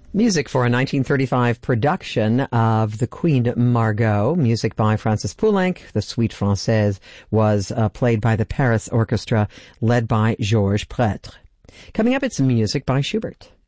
Music for a 1935 production of The Queen Margot, music by Francis Poulenc. The Suite Française was played by the Paris Orchestra, led by Georges Prêtre. Coming up, it's music by Schubert.